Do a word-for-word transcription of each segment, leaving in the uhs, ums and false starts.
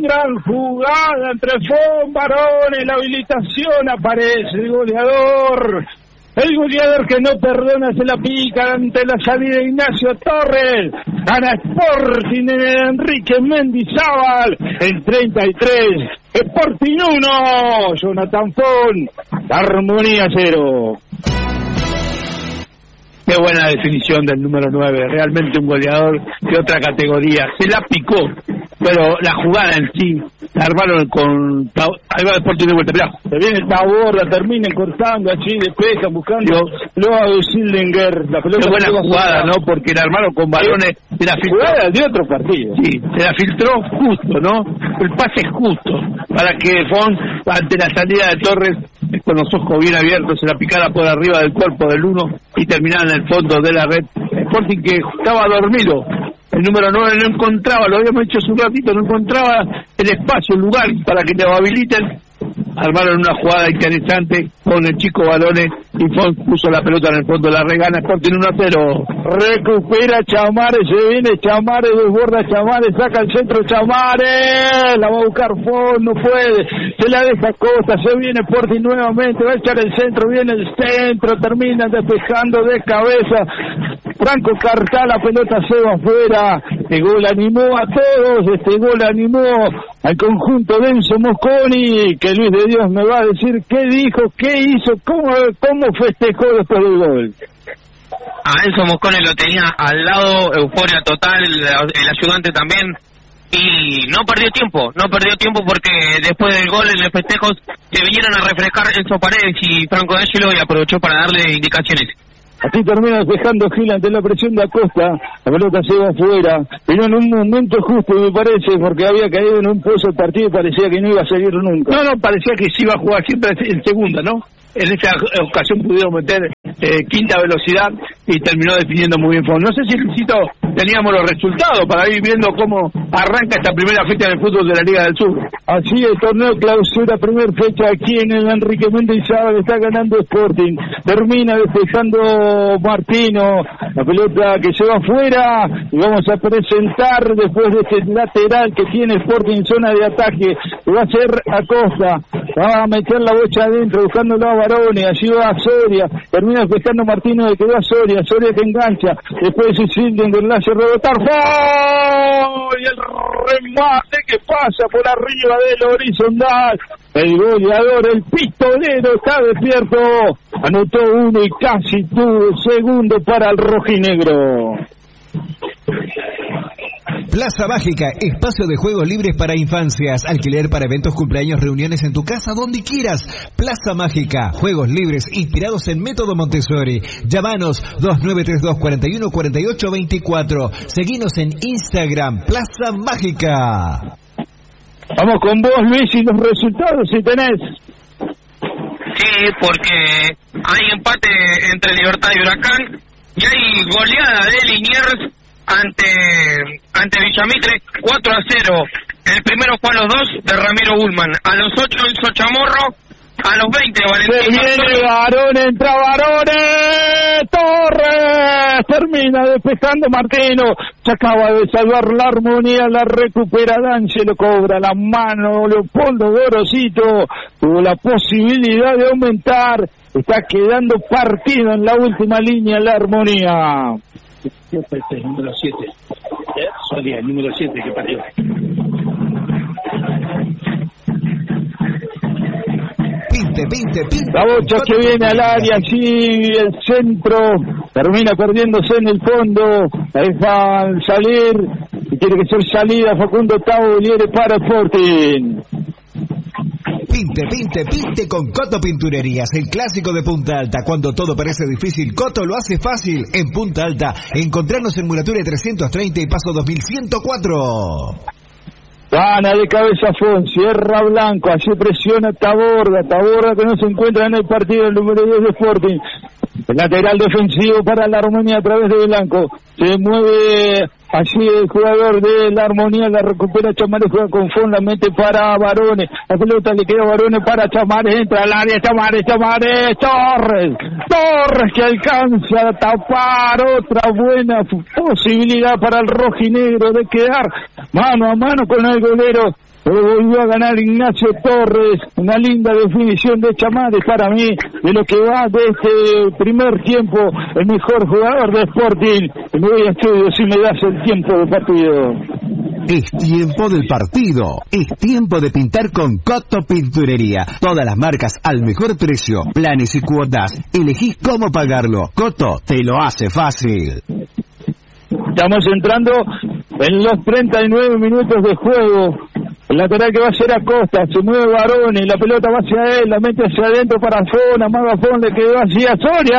gran jugada entre Fon, Barone, la habilitación, aparece el goleador. El goleador que no perdona se la pica ante la salida de Ignacio Torres. Gana Sporting en el Enrique Mendizábal. El treinta y tres. Sporting uno. Jonathan Fon. Armonía cero. Qué buena definición del número nueve. Realmente un goleador de otra categoría. Se la picó. Pero la jugada en sí, la armaron con... Ahí va el Sporting de vuelta, mirá. Se viene Taborda, termina cortando allí, despejan, buscando... Luego de Sildinger, la pelota... Qué buena jugada, ¿no? Porque la armaron con balones... Se la jugada de otro partido. Sí, se la filtró justo, ¿no? El pase justo, para que Fon, ante la salida de Torres, con los ojos bien abiertos, se la picara por arriba del cuerpo del uno y terminara en el fondo de la red. Sporting que estaba dormido. El número nueve no encontraba, lo habíamos hecho hace un ratito, no encontraba el espacio, el lugar para que lo habiliten. Armaron una jugada interesante con el chico Barone y Fon puso la pelota en el fondo de la red. Gana Sporting uno a cero. Recupera Chamares, se viene Chamares, desborda Chamares, saca el centro Chamares, la va a buscar Fon, no puede, se la deja Costa, se viene Sporting nuevamente, va a echar el centro, viene el centro, termina despejando de cabeza Franco Cartá, la pelota se va afuera. Este gol animó a todos, este gol animó al conjunto de Enzo Mosconi, que Luis de Dios me va a decir qué dijo, qué hizo, cómo, cómo festejó después del gol. A Enzo Mosconi lo tenía al lado, euforia total, el, el ayudante también, y no perdió tiempo, no perdió tiempo porque después del gol en los festejos se vinieron a refrescar Enzo Paredes y Franco D'Angelo y aprovechó para darle indicaciones. Así termina despejando Gil ante la presión de Acosta, la pelota se va afuera, pero en un momento justo me parece, porque había caído en un pozo el partido y parecía que no iba a seguir nunca. No, no, parecía que se iba a jugar siempre en segunda, ¿no? En esta ocasión pudieron meter eh, quinta velocidad y terminó definiendo muy bien Fon. No sé si, Luisito, teníamos los resultados para ir viendo cómo arranca esta primera fecha del fútbol de la Liga del Sur. Así el torneo clausura, primera fecha aquí en el Enrique Mendizábal, está ganando Sporting. Termina despejando Martino, la pelota que se va afuera y vamos a presentar después de este lateral que tiene Sporting en zona de ataque. Va a ser Acosta, va a meter la bocha adentro buscándolo a Barone, allí va a Soria, termina despejando Martino de que va a Soria, Soria que engancha, después de Sildinger la hace rebotar, ¡gol! Y el remate que pasa por arriba del horizontal, el goleador, el pistolero está despierto, anotó uno y casi tuvo segundo para el rojinegro. Plaza Mágica, espacio de juegos libres para infancias, alquiler para eventos, cumpleaños, reuniones en tu casa, donde quieras. Plaza Mágica, juegos libres inspirados en método Montessori. Llámanos dos nueve tres dos, cuatro uno, cuatro ocho dos cuatro. Seguinos en Instagram, Plaza Mágica. Vamos con vos, Luis, y los resultados si tenés. Sí, porque hay empate entre Libertad y Huracán y hay goleada de Liniers ante ante Villamitre, cuatro a cero. El primero fue a los dos de Ramiro Ullman, a los ocho hizo Chamorro, a los veinte Valentín. Se viene Barone, entra Barone, Torres, termina despejando Martino, se acaba de salvar la armonía, la recupera D'Angelo, cobra la mano Leopoldo Gorosito, tuvo la posibilidad de aumentar, está quedando partido en la última línea la armonía. Este es el número siete. ¿Eh? Solía, el número siete que partió. Pinte, pinte, pinte. La bocha que viene al área, allí el centro, termina perdiéndose en el fondo, la dejan salir, y tiene que ser salida Facundo Tauliere para Sporting. Pinte, pinte, pinte con Coto Pinturerías, el clásico de Punta Alta. Cuando todo parece difícil, Coto lo hace fácil. En Punta Alta, encontrarnos en Murature trescientos treinta y Paso dos mil ciento cuatro. Gana de cabeza Fon, cierra Blanco, así presiona Taborda, Taborda que no se encuentra en el partido, el número diez de Sporting. El lateral defensivo para la Armonía a través de Blanco, se mueve así el jugador de la Armonía, la recupera Chamares, juega con Fon, la mete para Barone, la pelota le queda a Barone para Chamares, entra al área, Chamares, Chamares, Torres, Torres que alcanza a tapar, otra buena posibilidad para el rojinegro de quedar mano a mano con el golero pero volvió a ganar Ignacio Torres. Una linda definición de Chamares para mí, de lo que va de este primer tiempo, el mejor jugador de Sporting. Y me voy a estudio si me das el tiempo del partido. Es tiempo del partido. Es tiempo de pintar con Coto Pinturería. Todas las marcas al mejor precio. Planes y cuotas. Elegís cómo pagarlo. Coto te lo hace fácil. Estamos entrando en los treinta y nueve minutos de juego. El lateral que va a ser Acosta, se mueve Barone, la pelota va hacia él, la mete hacia adentro para Fon, amaga Fon, le quedó hacia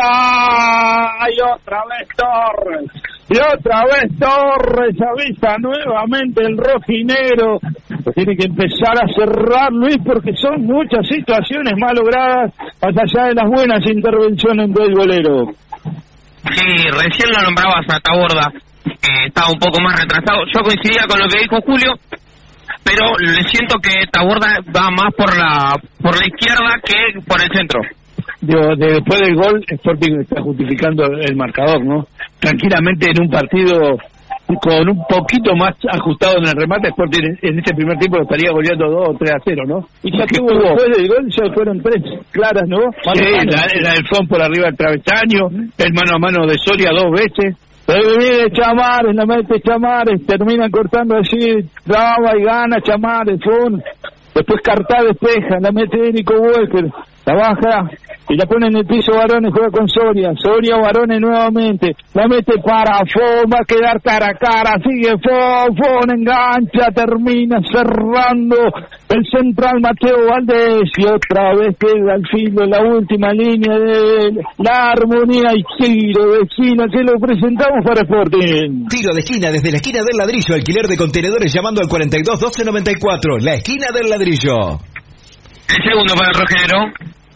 Soria. Y otra vez Torres. Y otra vez Torres avisa nuevamente el rojinegro. Tiene que empezar a cerrar, Luis, porque son muchas situaciones mal logradas, más allá de las buenas intervenciones del golero. Sí, recién lo nombrabas a Taborda, que estaba un poco más retrasado. Yo coincidía con lo que dijo Julio, pero le siento que Taborda va más por la por la izquierda que por el centro. Digo, de, después del gol, Sporting está justificando el marcador, ¿no? Tranquilamente en un partido con un poquito más ajustado en el remate, Sporting en, en este primer tiempo lo estaría goleando dos o tres a cero, ¿no? Y ya que tuvo, después del gol ya fueron tres claras, ¿no? Sí, la, la del Fon por arriba del travesaño, el mano a mano de Soria dos veces. Debe venir Chamares, la mete Chamares, termina cortando así, traba y gana Chamares, Fon. Después Cartá despeja, la mete Nico Walker, la baja y la pone en el piso Barone, juega con Soria, Soria Barone nuevamente, la mete para Fon, va a quedar cara a cara, sigue Fon, Fon engancha, termina cerrando el central Mateo Valdés y otra vez queda al filo en la última línea de la armonía y tiro de esquina que lo presentamos para Sporting. Tiro de esquina desde la esquina del Ladrillo, alquiler de contenedores llamando al cuarenta y dos doce noventa y cuatro, la esquina del Ladrillo. El segundo para el rojero.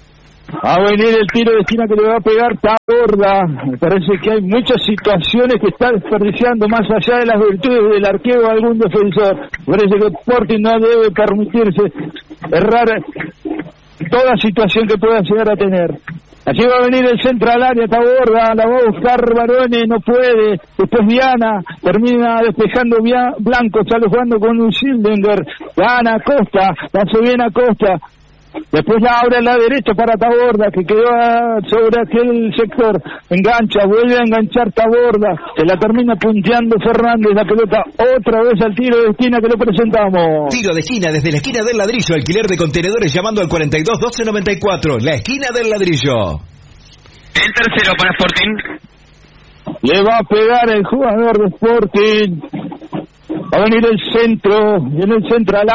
Va a venir el tiro de esquina que le va a pegar Taborda. Me parece que hay muchas situaciones que está desperdiciando más allá de las virtudes del arquero de algún defensor. Me parece que Sporting no debe permitirse errar toda situación que pueda llegar a tener. Allí va a venir el centro al área, Taborda, la va a buscar Barone, no puede. Después Viana, termina despejando Bia, Blanco, sale jugando con un Schildinger. Gana Acosta, la hace bien Acosta. Después la abre a la derecha para Taborda, que quedó sobre aquel sector. Engancha, vuelve a enganchar Taborda. Se la termina punteando Fernández, la pelota otra vez al tiro de esquina que lo presentamos. Tiro de esquina desde la esquina del Ladrillo, alquiler de contenedores llamando al cuarenta y dos doce noventa y cuatro, la esquina del Ladrillo. El tercero para Sporting. Le va a pegar el jugador de Sporting. Va a venir el centro, viene el centro al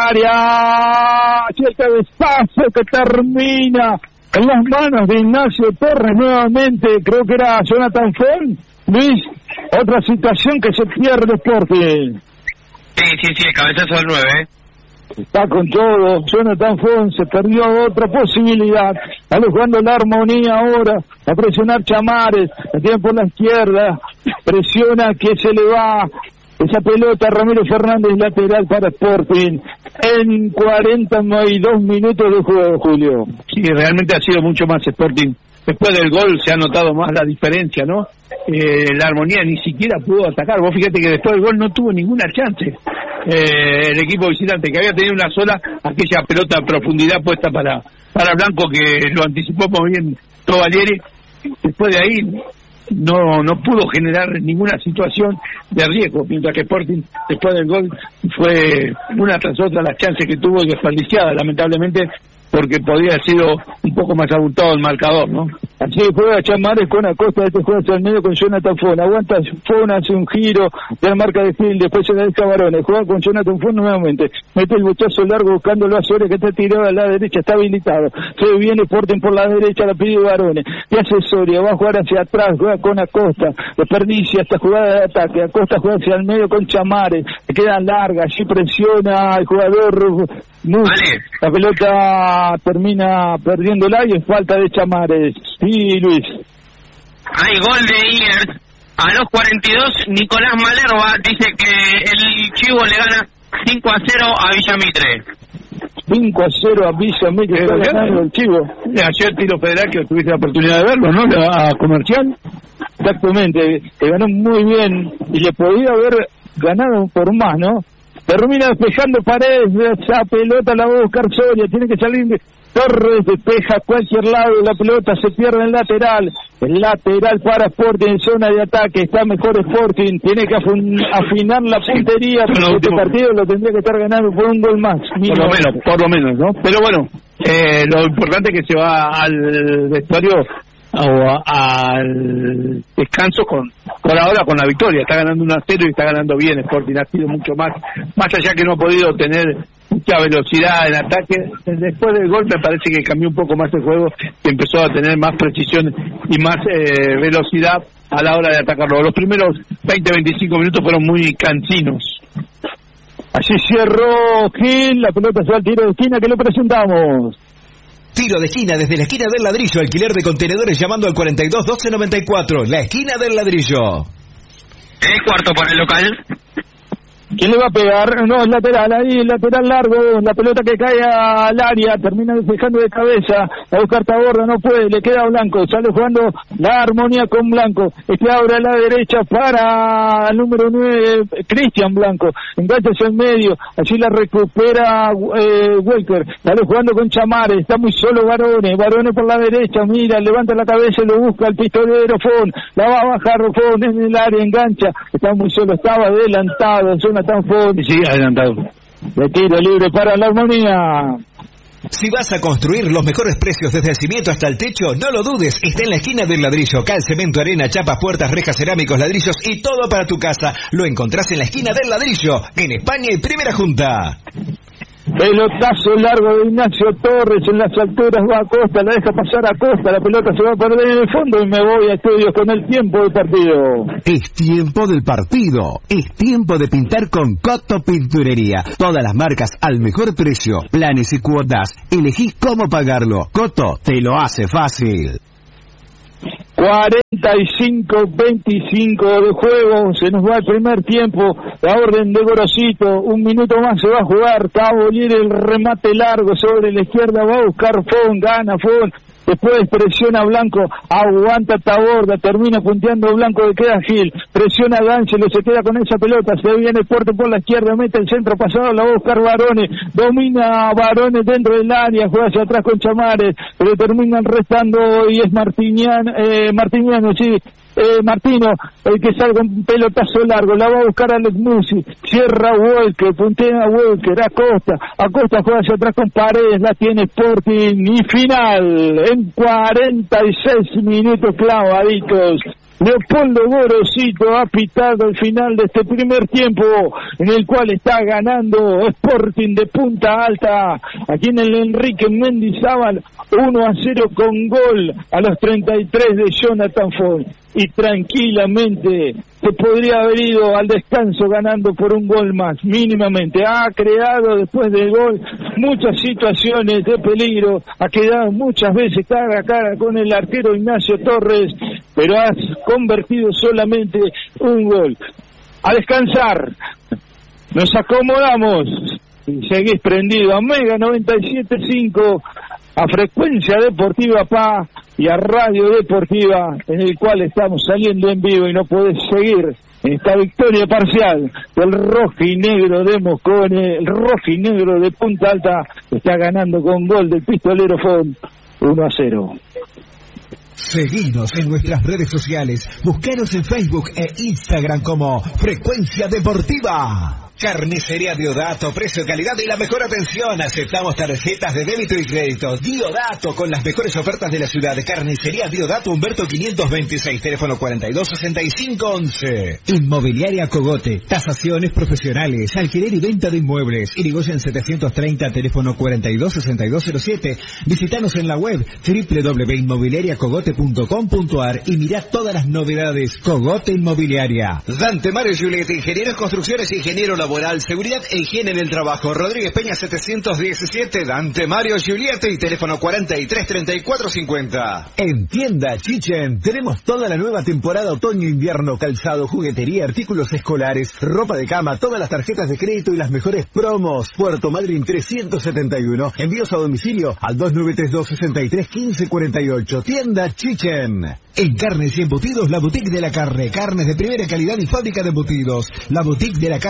área, y el cabezazo que termina en las manos de Ignacio Torres nuevamente, creo que era Jonathan Fon. Luis, otra situación que se pierde Sporting. Sí, sí, sí, el cabezazo del nueve, ¿eh? Está con todo, Jonathan Fon se perdió otra posibilidad, está jugando la armonía ahora, va a presionar Chamares, la tiene por la izquierda, presiona que se le va esa pelota Ramiro Fernández, lateral para Sporting en cuarenta y dos minutos de juego, Julio. Sí, realmente ha sido mucho más Sporting. Después del gol se ha notado más la diferencia, ¿no? Eh, la armonía ni siquiera pudo atacar. Vos fíjate que después del gol no tuvo ninguna chance. Eh, el equipo visitante, que había tenido una sola, aquella pelota a profundidad puesta para, para Blanco, que lo anticipó muy bien Tovalieri. Después de ahí no no pudo generar ninguna situación de riesgo, mientras que Sporting después del gol fue una tras otra las chances que tuvo y desperdiciadas, lamentablemente, porque podría haber sido un poco más abultado el marcador, ¿no? Así juega Chamares con Acosta, este juega hacia el medio con Jonathan Fon, aguanta Fon, hace un giro de la marca de Phil, después se la deja Barone, juega con Jonathan Fon nuevamente, mete el bochazo largo buscándolo a Soria, que está tirado a la derecha, está habilitado, se viene Sporting por la derecha, la pide Barone, y hace Soria, va a jugar hacia atrás, juega con Acosta, desperdicia esta jugada de ataque, Acosta juega hacia el medio con Chamares, le queda larga, allí presiona el jugador Mus, vale. La pelota termina perdiéndola y es falta de Chamares. Sí, Luis. Hay gol de Iers. A los cuarenta y dos, Nicolás Malerva dice que el Chivo le gana cinco a cero a Villamitre. cinco a cero a Villamitre, está ganando el Chivo. Ayer Tiro Federal, que tuviste la oportunidad de verlo, ¿no? A Comercial. Exactamente, que ganó muy bien y le podía haber ganado por más, ¿no? termina despejando Paredes, esa pelota la va a buscar Soria, tiene que salir Torres, despeja a cualquier lado, la pelota se pierde en lateral, el lateral para Sporting en zona de ataque, está mejor Sporting, tiene que afinar la puntería, porque este partido lo tendría que estar ganando por un gol más. Por lo menos, por lo menos, ¿no? Pero bueno, eh, lo importante es que se va al vestuario o al descanso con por ahora con la victoria, está ganando uno a cero y está ganando bien Sporting, ha sido mucho más, más allá que no ha podido tener mucha velocidad en ataque, después del gol me parece que cambió un poco más el juego, que empezó a tener más precisión y más eh, velocidad a la hora de atacarlo. Los primeros veinte a veinticinco minutos fueron muy cansinos. Así cerró Gil, la pelota se va al tiro de esquina que lo presentamos. Tiro de esquina desde la esquina del Ladrillo, alquiler de contenedores llamando al cuarenta y dos doce noventa y cuatro, la esquina del Ladrillo. ¿Es cuarto para el local? ¿Quién le va a pegar? No, es lateral, ahí el lateral largo, la pelota que cae al área, termina despejando de cabeza, a buscar Taborda, no puede, le queda a Blanco, sale jugando la armonía con Blanco, este abre a la derecha para el número nueve, Cristian Blanco, engancha hacia el medio, allí la recupera eh, Welker, sale jugando con Chamares, está muy solo Barone, Barone por la derecha, mira, levanta la cabeza y lo busca el pistolero Fon, la va a bajar Fon en el área, engancha, está muy solo, estaba adelantado, en zona tan fuerte. Sí, adelantado. De tiro libre para la armonía. Si vas a construir los mejores precios desde el cimiento hasta el techo, no lo dudes, está en la esquina del Ladrillo. Cal, cemento, arena, chapas, puertas, rejas, cerámicos, ladrillos y todo para tu casa. Lo encontrás en la esquina del Ladrillo, en España y Primera Junta. Pelotazo largo de Ignacio Torres en las alturas, va a Costa, la deja pasar a Costa, la pelota se va a perder en el fondo y me voy a estudios con el tiempo del partido. Es tiempo del partido, es tiempo de pintar con Coto Pinturería. Todas las marcas al mejor precio, planes y cuotas, elegís cómo pagarlo. Coto te lo hace fácil. cuarenta y cinco veinticinco de juego, se nos va el primer tiempo, la orden de Gorosito, un minuto más se va a jugar, Caboliere el remate largo sobre la izquierda, va a buscar Fon, gana Fon, después presiona Blanco, aguanta Taborda, termina punteando Blanco, le queda Gil, presiona D'Angelo, se queda con esa pelota, se viene Porte por la izquierda, mete el centro pasado, la va a buscar Barone, domina Barone dentro del área, juega hacia atrás con Chamares, pero terminan restando y es Martiniano, eh, Martiniano, sí, Eh, Martino, el que salga un pelotazo largo, la va a buscar Alex Musi, cierra Walker, puntea a Walker, Acosta, Acosta juega hacia atrás con Paredes, la tiene Sporting y final, en cuarenta y seis minutos clavaditos. Leopoldo Gorosito ha pitado el final de este primer tiempo en el cual está ganando Sporting de Punta Alta aquí en el Enrique Mendizábal uno a cero con gol a los treinta y tres de Jonathan Fon y tranquilamente se podría haber ido al descanso ganando por un gol más, mínimamente. Ha creado después del gol muchas situaciones de peligro, ha quedado muchas veces cara a cara con el arquero Ignacio Torres, pero has convertido solamente un gol. A descansar, nos acomodamos y seguís prendido a Mega noventa y siete punto cinco, a Frecuencia Deportiva P A y a Radio Deportiva, en el cual estamos saliendo en vivo y no podés seguir en esta victoria parcial del rojinegro de Moscone, el rojinegro de Punta Alta está ganando con gol del pistolero Fon uno a cero. Seguinos en nuestras redes sociales, búscanos en Facebook e Instagram como Frecuencia Deportiva. Carnicería Diodato, precio, calidad y la mejor atención. Aceptamos tarjetas de débito y crédito. Diodato, con las mejores ofertas de la ciudad. Carnicería Diodato, Humberto quinientos veintiséis, teléfono cuarenta y dos sesenta y cinco once. Inmobiliaria Cogote, tasaciones profesionales, alquiler y venta de inmuebles. Irigoyen setecientos treinta, teléfono cuarenta y dos sesenta y dos cero siete. Visítanos en la web doble u doble u doble u punto inmobiliaria cogote punto com punto a r y mirá todas las novedades. Cogote Inmobiliaria. Dante Mario Giulietta, ingenieros construcciones, ingeniero laboral, seguridad e higiene en el trabajo. Rodríguez Peña setecientos diecisiete, Dante Mario Giulietta y teléfono cuarenta y tres treinta y cuatro cincuenta. En Tienda Chichen tenemos toda la nueva temporada otoño-invierno, calzado, juguetería, artículos escolares, ropa de cama, todas las tarjetas de crédito y las mejores promos. Puerto Madryn trescientos setenta y uno, envíos a domicilio al dos nueve tres dos, sesenta y tres, quince cuarenta y ocho. Tienda Chichen. En carnes y embutidos, la boutique de la carne, carnes de primera calidad y fábrica de embutidos. La boutique de la carne y embutidos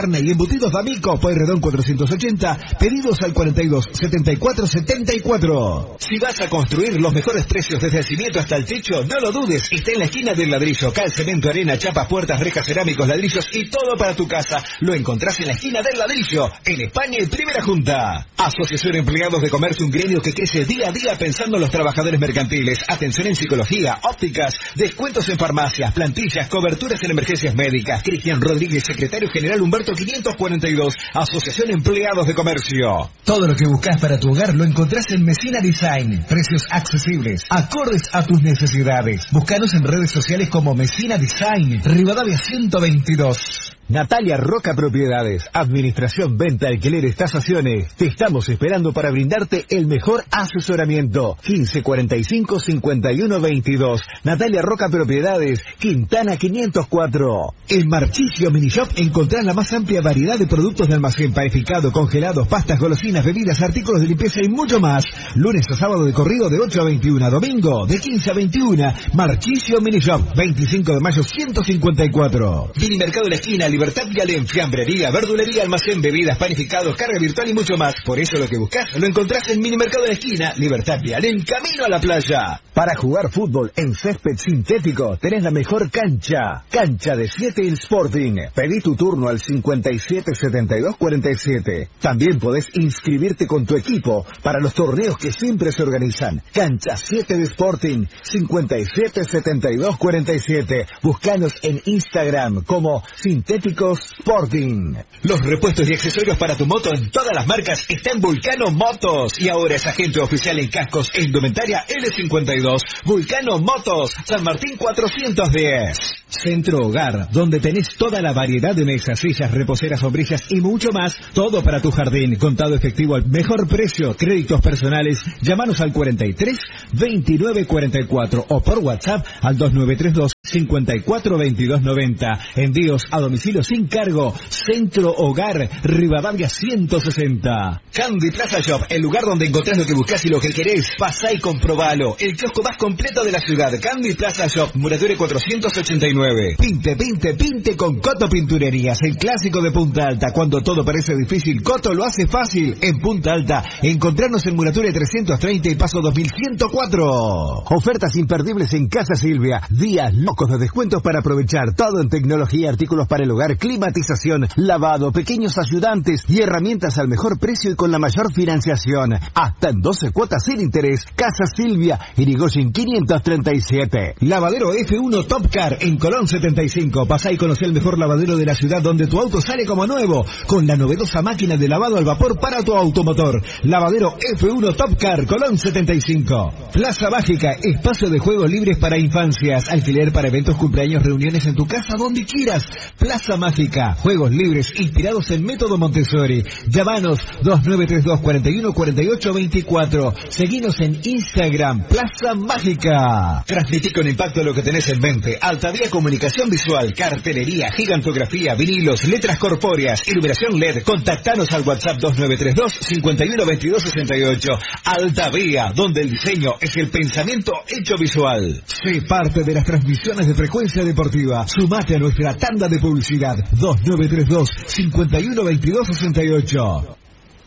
Embutidos D'Amico, Pueyrredón cuatrocientos ochenta, pedidos al cuarenta y dos, setenta y cuatro, setenta y cuatro. Si vas a construir, los mejores precios desde el cimiento hasta el techo, no lo dudes, está en la esquina del ladrillo. Cal, cemento, arena, chapas, puertas, rejas, cerámicos, ladrillos y todo para tu casa. Lo encontrás en la esquina del ladrillo, en España y Primera Junta. Asociación Empleados de Comercio, un gremio que crece día a día pensando en los trabajadores mercantiles. Atención en psicología, ópticas, descuentos en farmacias, plantillas, coberturas en emergencias médicas. Cristian Rodríguez, secretario general Humberto quinientos cuarenta y dos, Asociación Empleados de Comercio. Todo lo que buscas para tu hogar lo encontrás en Messina Design. Precios accesibles, acordes a tus necesidades. Búscanos en redes sociales como Messina Design, Rivadavia ciento veintidós. Natalia Roca Propiedades, administración, venta, alquileres, tasaciones. Te estamos esperando para brindarte el mejor asesoramiento. quince cuarenta y cinco, cincuenta y uno veintidós. Natalia Roca Propiedades, Quintana quinientos cuatro. En Marchisio Mini Shop encontrás la más amplia variedad de productos de almacén, panificado, congelados, pastas, golosinas, bebidas, artículos de limpieza y mucho más. Lunes a sábado de corrido de ocho a veintiuna, domingo de quince a veintiuna. Marchisio Mini Shop, veinticinco de mayo ciento cincuenta y cuatro. Mini Mercado de la Esquina, Libertad Vialén, fiambrería, verdulería, almacén, bebidas, panificados, carga virtual y mucho más. Por eso lo que buscas lo encontrás en Mini Mercado de la Esquina, Libertad Vialén, camino a la playa. Para jugar fútbol en césped sintético tenés la mejor cancha. Cancha de siete Sporting. Pedí tu turno al cincuenta y siete, setenta y dos, cuarenta y siete. También podés inscribirte con tu equipo para los torneos que siempre se organizan. Cancha siete de Sporting, cincuenta y siete, setenta y dos, cuarenta y siete. Buscanos en Instagram como Sintéticos Sporting. Los repuestos y accesorios para tu moto en todas las marcas están en Vulcano Motos. Y ahora es agente oficial en cascos e indumentaria L cincuenta y dos. Vulcano Motos, San Martín cuatrocientos diez. Centro Hogar, donde tenés toda la variedad de mesas, sillas, reposeras, sombrillas y mucho más. Todo para tu jardín. Contado efectivo al mejor precio. Créditos personales. Llámanos al cuarenta y tres, veintinueve, cuarenta y cuatro o por WhatsApp al dos nueve tres dos, cincuenta y cuatro, veintidós noventa. Envíos a domicilio sin cargo. Centro Hogar, Rivadavia ciento sesenta. Candy Plaza Shop, el lugar donde encontrás lo que buscás y lo que querés. Pasá y comprobalo. El kiosco más completo de la ciudad. Candy Plaza Shop, Murature cuatrocientos ochenta y nueve. Pinte, pinte, pinte con Coto Pinturerías, el clásico de Punta Alta. Cuando todo parece difícil, Coto lo hace fácil. En Punta Alta, encontrarnos en Murature trescientos treinta y Paso dos mil ciento cuatro. Ofertas imperdibles en Casa Silvia. Días locos de descuentos para aprovechar. Todo en tecnología, artículos para el hogar, climatización, lavado, pequeños ayudantes y herramientas al mejor precio y con la mayor financiación. Hasta en doce cuotas sin interés. Casa Silvia, Irigoyen quinientos treinta y siete. Lavadero F uno Top Car en Colón setenta y cinco. Pasá y conocé el mejor lavadero de la ciudad donde tu auto sale como nuevo, con la novedosa máquina de lavado al vapor para tu automotor. Lavadero F uno Top Car, Colón setenta y cinco. Plaza Mágica, espacio de juegos libres para infancias, alquiler para eventos, cumpleaños, reuniones en tu casa, donde quieras. Plaza Mágica, juegos libres inspirados en método Montessori. Llámanos dos nueve tres dos, cuarenta y uno, cuarenta y ocho veinticuatro. Seguinos en Instagram, Plaza Mágica. Transmití con impacto lo que tenés en mente. Altavía Comunicación Visual, cartelería, gigantografía, vinilos, letras corpóreas, iluminación L E D. Contactanos al WhatsApp dos nueve tres dos, cincuenta y uno, veintidós sesenta y ocho. Altavía, donde el diseño es el pensamiento hecho visual. Sé parte de las transmisiones de Frecuencia Deportiva. Sumate a nuestra tanda de publicidad dos nueve tres dos, cincuenta y uno, veintidós sesenta y ocho.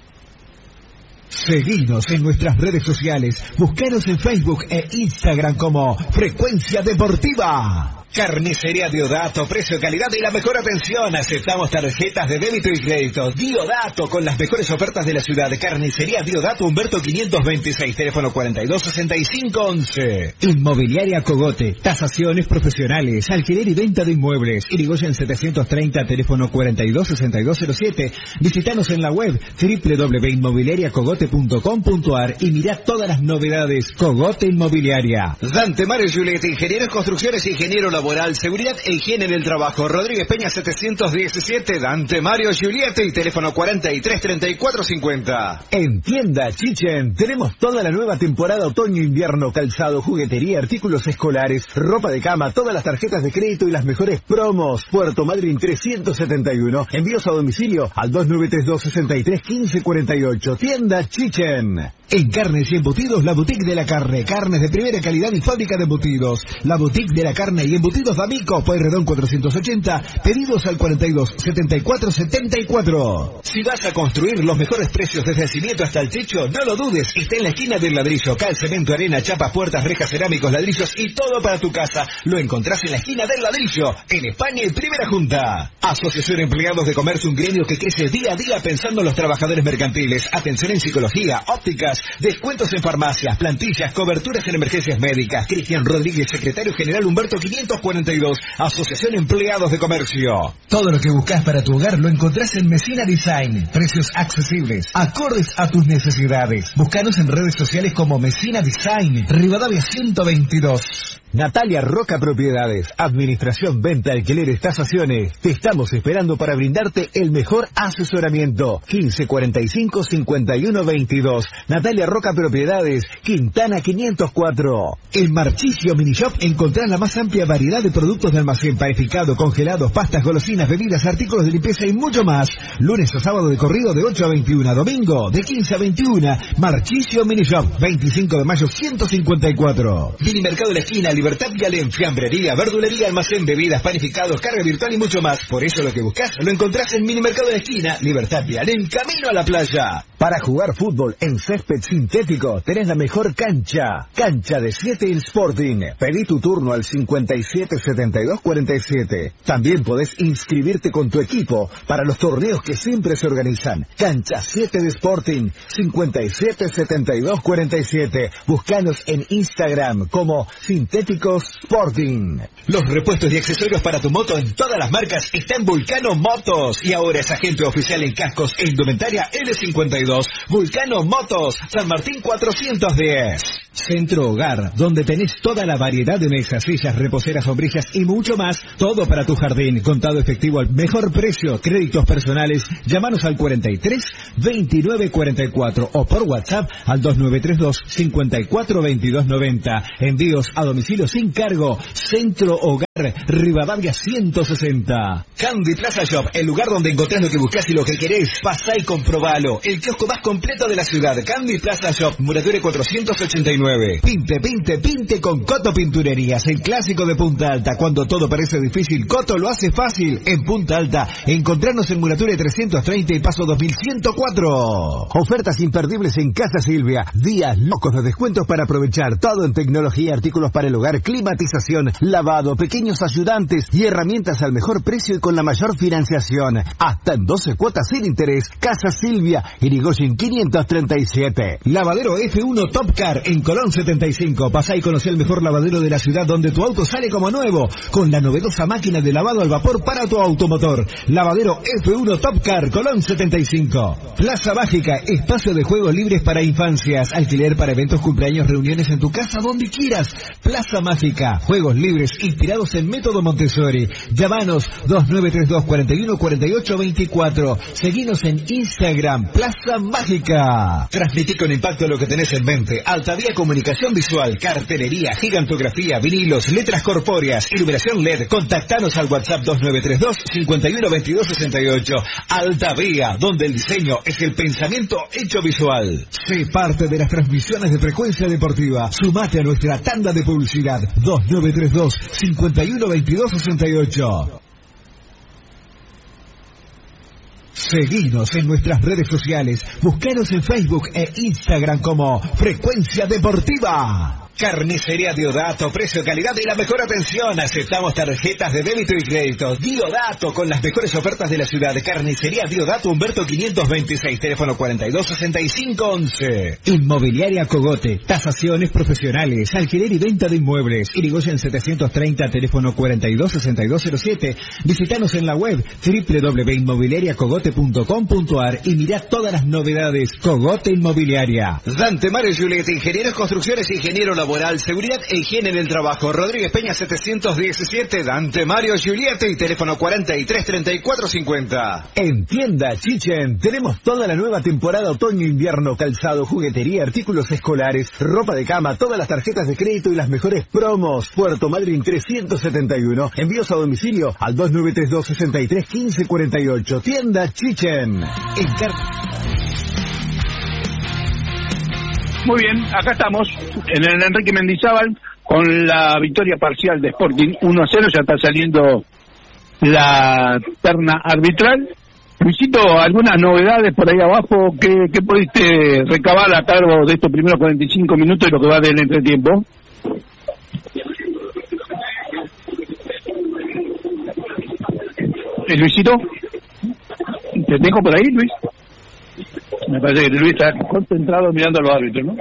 Seguinos en nuestras redes sociales. Búscanos en Facebook e Instagram como Frecuencia Deportiva. Carnicería Diodato, precio, calidad y la mejor atención. Aceptamos tarjetas de débito y crédito. Diodato, con las mejores ofertas de la ciudad. Carnicería Diodato, Humberto quinientos veintiséis, teléfono cuarenta y dos, sesenta y cinco, once. Inmobiliaria Cogote, tasaciones profesionales, alquiler y venta de inmuebles. Irigoyen setecientos treinta, teléfono cuarenta y dos, sesenta y dos cero siete. Visítanos en la web doble u doble u doble u punto inmobiliaria cogote punto com punto a r y mirá todas las novedades. Cogote Inmobiliaria. Dante Mario Giulietta, ingeniero en construcciones, ingeniero laboral, seguridad e higiene en el trabajo. Rodríguez Peña setecientos diecisiete, Dante Mario Giulietta y teléfono cuarenta y tres, treinta y cuatro cincuenta. En Tienda Chichen tenemos toda la nueva temporada otoño-invierno, calzado, juguetería, artículos escolares, ropa de cama, todas las tarjetas de crédito y las mejores promos. Puerto Madryn trescientos setenta y uno. Envíos a domicilio al dos nueve tres dos, sesenta y tres, quince cuarenta y ocho. Tienda Chichen. En carnes y embutidos, la boutique de la carne. Carnes de primera calidad y fábrica de embutidos. La boutique de la carne y embutidos Embutidos D'Amico, Pueyrredón cuatrocientos ochenta, pedidos al cuarenta y dos, setenta y cuatro, setenta y cuatro. Si vas a construir, los mejores precios desde el cimiento hasta el techo, no lo dudes, está en la esquina del ladrillo. Cal, cemento, arena, chapas, puertas, rejas, cerámicos, ladrillos y todo para tu casa. Lo encontrás en la esquina del ladrillo, en España y Primera Junta. Asociación Empleados de Comercio, un gremio que crece día a día pensando en los trabajadores mercantiles. Atención en psicología, ópticas, descuentos en farmacias, plantillas, coberturas en emergencias médicas. Cristian Rodríguez, secretario general Humberto quinientos cuarenta y dos, Asociación Empleados de Comercio. Todo lo que buscas para tu hogar lo encontrás en Messina Design. Precios accesibles, acordes a tus necesidades. Búscanos en redes sociales como Messina Design, Rivadavia ciento veintidós. Natalia Roca Propiedades, administración, venta, alquileres, tasaciones. Te estamos esperando para brindarte el mejor asesoramiento. quince cuarenta y cinco, cincuenta y uno veintidós. Natalia Roca Propiedades, Quintana quinientos cuatro. En Marchisio Mini Shop encontrás la más amplia variedad de productos de almacén, panificado, congelados, pastas, golosinas, bebidas, artículos de limpieza y mucho más. Lunes a sábado de corrido de ocho a veintiuna, domingo de quince a veintiuna. Marchisio Mini Shop, veinticinco de mayo ciento cincuenta y cuatro. Mini Mercado de la Esquina, Libertad Vialén, fiambrería, verdulería, almacén, bebidas, panificados, carga virtual y mucho más. Por eso lo que buscas lo encontrás en Mini Mercado de la Esquina, Libertad Vialén, camino a la playa. Para jugar fútbol en césped sintético tenés la mejor cancha. Cancha de siete Sporting. Pedí tu turno al cincuenta y siete, setenta y dos, cuarenta y siete. También podés inscribirte con tu equipo para los torneos que siempre se organizan. Cancha siete de Sporting, cincuenta y siete, setenta y dos, cuarenta y siete. Búscanos en Instagram como Sintéticos Sporting. Los repuestos y accesorios para tu moto en todas las marcas están en Vulcano Motos. Y ahora es agente oficial en cascos e indumentaria L cincuenta y dos. Vulcano Motos, San Martín cuatrocientos diez. Centro Hogar, donde tenés toda la variedad de mesas, sillas, reposeras, sombrillas y mucho más. Todo para tu jardín. Contado efectivo al mejor precio. Créditos personales. Llámanos al cuarenta y tres, veintinueve, cuarenta y cuatro o por WhatsApp al dos nueve tres dos, cincuenta y cuatro, veintidós noventa. Envíos a domicilio sin cargo. Centro Hogar, Rivadavia ciento sesenta. Candy Plaza Shop, el lugar donde encontrás lo que buscás y lo que querés. Pasá y comprobalo. El kiosco más completo de la ciudad. Candy Plaza Shop, Murature cuatrocientos ochenta y nueve. Pinte, pinte, pinte con Coto Pinturerías, el clásico de Punta Alta. Cuando todo parece difícil, Coto lo hace fácil. En Punta Alta, encontrarnos en Murature trescientos treinta y Paso dos mil ciento cuatro. Ofertas imperdibles en Casa Silvia. Días locos de descuentos para aprovechar. Todo en tecnología, artículos para el hogar, climatización, lavado, pequeños ayudantes y herramientas al mejor precio y con la mayor financiación. Hasta en doce cuotas sin interés. Casa Silvia, Irigoyen quinientos treinta y siete. Lavadero F uno Top Car en Colón setenta y cinco. Pasá y conocé el mejor lavadero de la ciudad donde tu auto sale como nuevo, con la novedosa máquina de lavado al vapor para tu automotor. Lavadero F uno Top Car, Colón setenta y cinco. Plaza Mágica, espacio de juegos libres para infancias, alquiler para eventos, cumpleaños, reuniones en tu casa, donde quieras. Plaza Mágica, juegos libres inspirados en método Montessori. Llámanos dos nueve tres dos, cuarenta y uno, cuarenta y ocho veinticuatro. Seguinos en Instagram, Plaza Mágica. Transmití con impacto lo que tenés en mente. Altavía Comunicación Visual, cartelería, gigantografía, vinilos, letras corpóreas, iluminación L E D. Contactanos al WhatsApp dos nueve tres dos, cincuenta y uno, veintidós sesenta y ocho. Altavía, donde el diseño es el pensamiento hecho visual. Sé parte de las transmisiones de Frecuencia Deportiva. Sumate a nuestra tanda de publicidad. dos nueve tres dos, cincuenta y uno, veintidós sesenta y ocho. Seguinos en nuestras redes sociales. Búscanos en Facebook e Instagram como Frecuencia Deportiva. Carnicería Diodato, precio, calidad y la mejor atención. Aceptamos tarjetas de débito y crédito. Diodato, con las mejores ofertas de la ciudad. Carnicería Diodato, Humberto quinientos veintiséis, teléfono cuarenta y dos, sesenta y cinco, once. Inmobiliaria Cogote, tasaciones profesionales, alquiler y venta de inmuebles. Irigoyen setecientos treinta, teléfono cuarenta y dos, sesenta y dos cero siete. Visítanos en la web doble u doble u doble u punto inmobiliaria cogote punto com punto a r y mirá todas las novedades. Cogote Inmobiliaria. Dante Mario Giulietta, ingenieros construcciones, ingeniero laboral, seguridad e higiene en el trabajo. Rodríguez Peña setecientos diecisiete, Dante Mario Giulietta y teléfono cuarenta y tres, treinta y cuatro cincuenta. En Tienda Chichen tenemos toda la nueva temporada otoño-invierno, calzado, juguetería, artículos escolares, ropa de cama, todas las tarjetas de crédito y las mejores promos. Puerto Madryn trescientos setenta y uno. Envíos a domicilio al dos nueve tres dos, sesenta y tres, quince cuarenta y ocho. Tienda Chichen. En Car... Muy bien, acá estamos, en el Enrique Mendizábal, con la victoria parcial de Sporting uno a cero, ya está saliendo la terna arbitral. Luisito, ¿algunas novedades por ahí abajo? ¿Qué, qué pudiste recabar a cargo de estos primeros cuarenta y cinco minutos y lo que va del entretiempo? ¿Eh, Luisito? ¿Te dejo por ahí, Luis? Me parece que Luis está concentrado mirando a los árbitros, ¿no?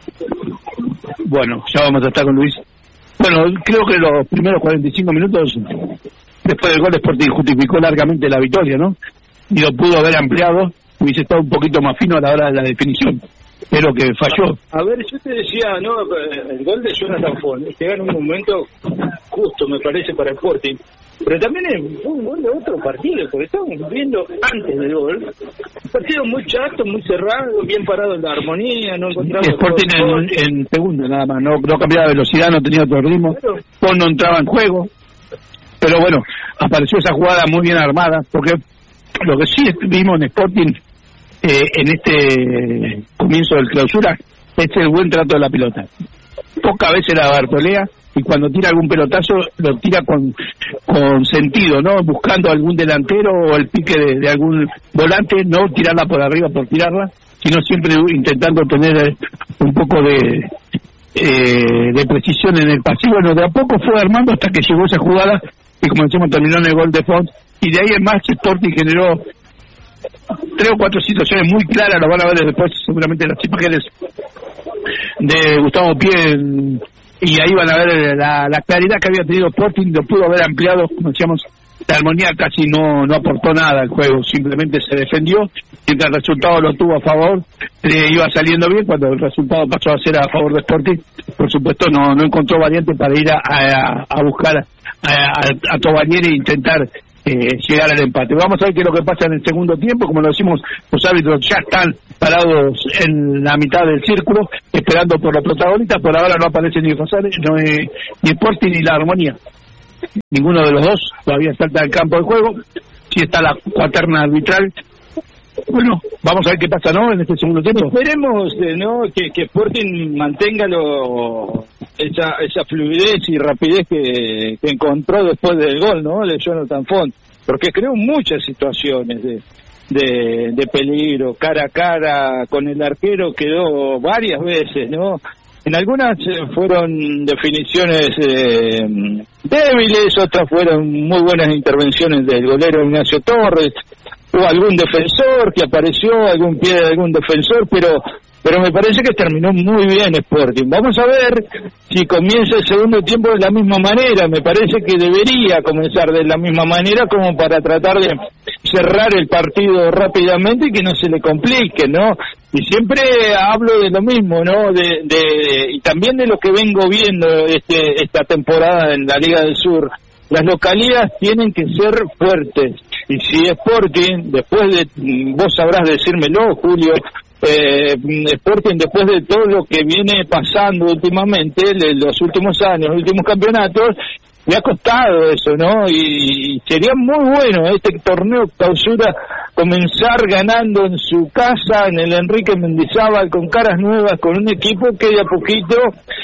Bueno, ya vamos a estar con Luis. Bueno, creo que los primeros cuarenta y cinco minutos, después del gol, Sporting justificó largamente la victoria, ¿no? Y lo pudo haber ampliado, hubiese estado un poquito más fino a la hora de la definición, pero que falló. A ver, yo te decía, no, el gol de Jonathan Font llega en un momento justo, me parece, para Sporting, pero también es un gol de otro partido, porque estábamos viendo antes del gol un partido muy chato, muy cerrado, bien parado en la armonía, no encontramos... Sporting en, en segundo nada más, no, no cambiaba velocidad, no tenía otro ritmo, Font no entraba en juego, pero bueno, apareció esa jugada muy bien armada, porque lo que sí vimos en Sporting eh, en este comienzo del clausura es el buen trato de la pelota. Pocas veces la Bartolea, y cuando tira algún pelotazo lo tira con con sentido, ¿no? Buscando algún delantero o el pique de, de algún volante, no tirarla por arriba por tirarla, sino siempre intentando tener un poco de eh, de precisión en el pase. Bueno, de a poco fue armando hasta que llegó esa jugada y como decimos terminó en el gol de Font, y de ahí en más Sporting generó tres o cuatro situaciones muy claras, lo van a ver después seguramente las imágenes de Gustavo Pie, y ahí van a ver la, la claridad que había tenido Sporting, lo pudo haber ampliado, como decíamos, la armonía casi no no aportó nada al juego, simplemente se defendió, mientras el resultado lo tuvo a favor, eh, iba saliendo bien, cuando el resultado pasó a ser a favor de Sporting, por supuesto no no encontró variante para ir a, a, a buscar a, a, a Tobanieri e intentar Eh, llegar al empate. Vamos a ver qué es lo que pasa en el segundo tiempo. Como lo decimos, los árbitros ya están parados en la mitad del círculo esperando por los protagonistas. Por ahora no aparece ni Rosario, no, eh, ni Sporting ni la Armonía, ninguno de los dos todavía salta del campo de juego. Sí está la cuaterna arbitral. Bueno, vamos a ver qué pasa, ¿no? En este segundo tiempo. Esperemos, eh, ¿no? Que, que Sporting mantenga lo, esa, esa fluidez y rapidez que, que encontró después del gol, ¿no? De Jonathan Font, porque creó muchas situaciones de, de, de peligro, cara a cara con el arquero, quedó varias veces, ¿no? En algunas fueron definiciones eh, débiles, otras fueron muy buenas intervenciones del golero Ignacio Torres, hubo algún defensor que apareció, algún pie de algún defensor, pero pero me parece que terminó muy bien Sporting. Vamos a ver si comienza el segundo tiempo de la misma manera. Me parece que debería comenzar de la misma manera como para tratar de cerrar el partido rápidamente y que no se le complique, ¿no? Y siempre hablo de lo mismo, ¿no? De, de y también de lo que vengo viendo este esta temporada en la Liga del Sur. Las localidades tienen que ser fuertes. Y si Sporting, después de, vos sabrás decírmelo, Julio, eh, Sporting después de todo lo que viene pasando últimamente, de los últimos años, los últimos campeonatos, le ha costado eso, ¿no? Y, y sería muy bueno este torneo clausura comenzar ganando en su casa, en el Enrique Mendizábal, con caras nuevas, con un equipo que de a poquito...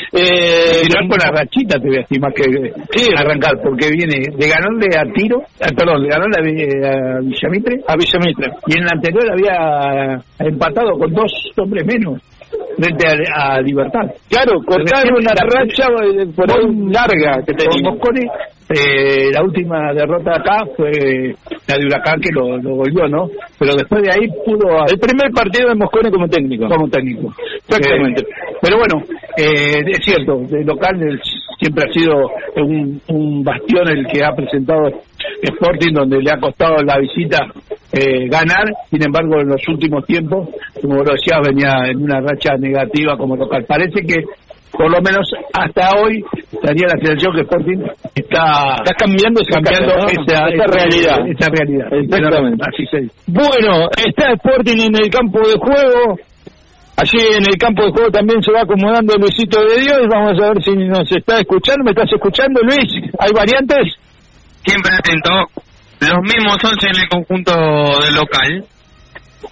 Eh, tirar con la rachita, te voy a decir, más que sí, arrancar, porque viene de ganarle a Tiro, eh, perdón, de ganarle a, a Villamitre, a Villamitre, y en la anterior había empatado con dos hombres menos frente a, a Libertad. Claro, cortar una racha por ahí larga que tenía Mosconi. Eh, la última derrota acá fue la de Huracán, que lo, lo volvió, ¿no? Pero después de ahí pudo... El primer partido de Mosconi como técnico. Como técnico. Exactamente. Eh, pero bueno, eh, es cierto, de local el, siempre ha sido un, un bastión el que ha presentado Sporting, donde le ha costado la visita eh, ganar. Sin embargo, en los últimos tiempos, como lo decía, venía en una racha negativa como local. Parece que por lo menos hasta hoy daría la sensación que Sporting está, está cambiando, cambiando cara, ¿no? esa, esa, esa realidad. Esa realidad. Exactamente. Así se dice. Bueno, está Sporting en el campo de juego. Allí en el campo de juego también se va acomodando Luisito de Dios. Vamos a ver si nos está escuchando. ¿Me estás escuchando, Luis? ¿Hay variantes? Siempre atento. Los mismos once en el conjunto del local.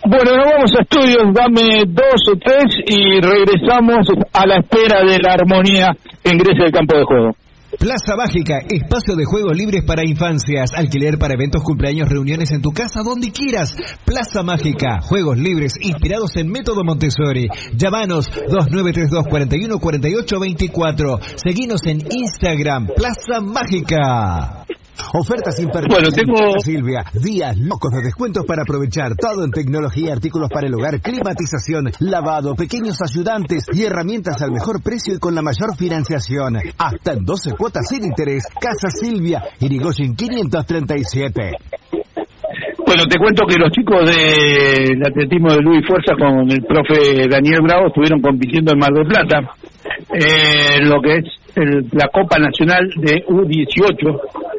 Bueno, nos vamos a estudios, dame dos o tres y regresamos a la espera de la armonía que ingrese al campo de juego. Plaza Mágica, espacio de juegos libres para infancias, alquiler para eventos, cumpleaños, reuniones en tu casa, donde quieras. Plaza Mágica, juegos libres inspirados en método Montessori. Llámanos dos nueve tres dos, cuatro uno, cuatro ocho dos cuatro. Seguinos en Instagram, Plaza Mágica. Ofertas imperdibles. Bueno, tengo... Silvia, días locos de descuentos para aprovechar todo en tecnología, artículos para el hogar, climatización, lavado, pequeños ayudantes y herramientas al mejor precio y con la mayor financiación. Hasta en doce cuotas sin interés. Casa Silvia, Irigoyen quinientos treinta y siete. Bueno, te cuento que los chicos del atletismo de Luis Fuerza con el profe Daniel Bravo estuvieron compitiendo en Mar del Plata, eh, lo que es el, la Copa Nacional de U dieciocho.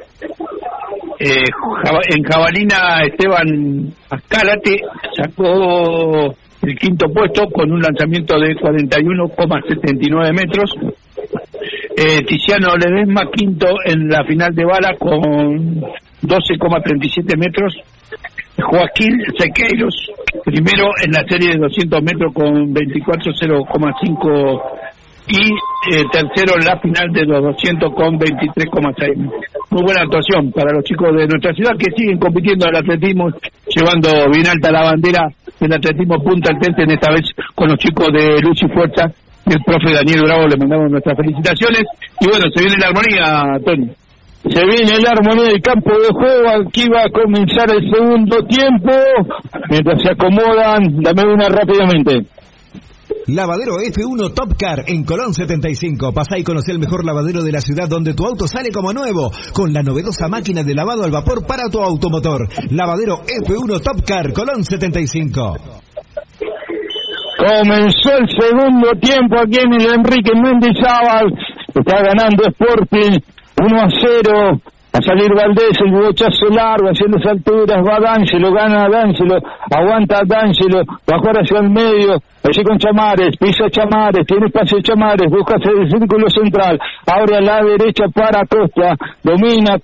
Eh, en jabalina Esteban Azcárate sacó el quinto puesto con un lanzamiento de cuarenta y uno coma setenta y nueve metros. eh, Tiziano Ledesma quinto en la final de bala con doce coma treinta y siete metros. Joaquín Sequeiros primero en la serie de doscientos metros con veinticuatro cero coma cinco y eh, tercero en la final de los doscientos con veintitrés coma seis. Muy buena actuación para los chicos de nuestra ciudad que siguen compitiendo en el atletismo, llevando bien alta la bandera del atletismo Punta Altense, en esta vez con los chicos de Luz y Fuerza y el profe Daniel Bravo. Le mandamos nuestras felicitaciones y bueno, se viene la armonía, Tony. Se viene la armonía del campo de juego, aquí va a comenzar el segundo tiempo, mientras se acomodan, dame una rápidamente. Lavadero F uno Top Car en Colón setenta y cinco. Pasá y conocé el mejor lavadero de la ciudad donde tu auto sale como nuevo, con la novedosa máquina de lavado al vapor para tu automotor. Lavadero F uno Top Car, Colón setenta y cinco. Comenzó el segundo tiempo aquí en el Enrique Mendizábal. Está ganando Sporting uno a cero. A salir Valdés, el bochazo largo, haciendo esas alturas, va D'Angelo, gana D'Angelo, aguanta D'Angelo, va a jugar hacia el medio, allí con Chamares, pisa Chamares, tiene espacio Chamares, busca hacer el círculo central, abre a la derecha para Costa, domina